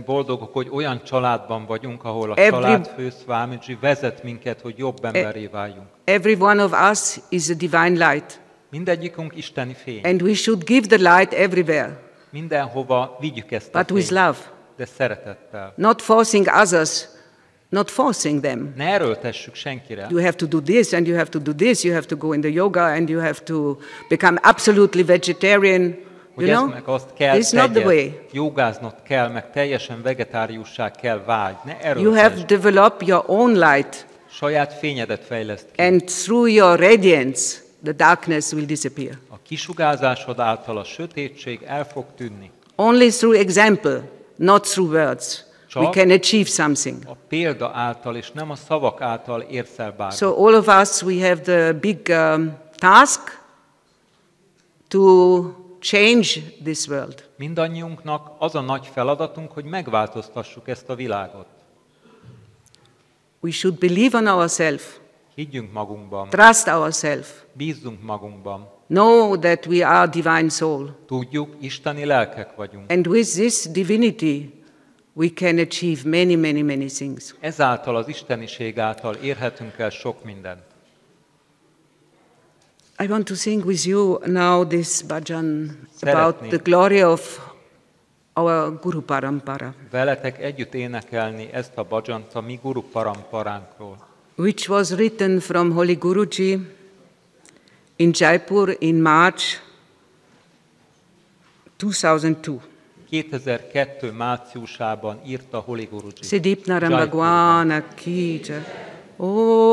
boldogok, hogy olyan családban vagyunk, ahol a családfő Swamiji vezet minket, hogy jobb emberré váljunk. Every one of us is a divine light. Mindegyikünk isteni fény. And we should give the light everywhere. Mindenhova vigyük ezt a But with fényt, love. de szeretettel. Not forcing others, not forcing them. Ne erőltessük senkire. You have to do this and you have to do this. You have to go in the yoga and you have to become absolutely vegetarian. Hogy ezt meg azt kell It's not the way. Jogáznod kell, meg teljesen vegetáriussá kell válj. Ne You have erőltess. developed your own light. Saját fényedet fejleszt ki. And through your radiance, the darkness will disappear. A kisugárzásod által a sötétség el fog tűnni. Only through example, not through words, we can achieve something. A példa által és nem a szavak által érsz el bármit. So all of us, we have the big task to change this world. Mindannyiunknak az a nagy feladatunk, hogy megváltoztassuk ezt a világot. We should believe on ourselves, Higgyünk magunkban, trust ourselves, bízzunk magunkban. know that we are divine soul. Tudjuk, isteni lelkek vagyunk. And with this divinity, we can achieve many, many, many things. Ezáltal, az isteniség által érhetünk el sok mindent. I want to sing with you now this bhajan about the glory of our Guru Parampara, Veletek együtt énekelni ezt a bhajant a mi Guru Paramparánkról, which was written from Holy Guruji in Jaipur in March 2002. 2002. márciusában írta Holi Guruji. Siddhip Naram Bhagwan ki jai.